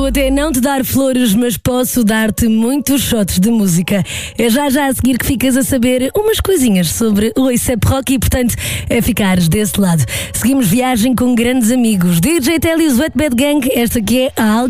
até não te dar flores, mas posso dar-te muitos shots de música. É já a seguir que ficas a saber umas coisinhas sobre o A$AP Rocky e, portanto, é ficares desse lado. Seguimos viagem com grandes amigos. DJ Telly, Wet Bad Gang, esta que é a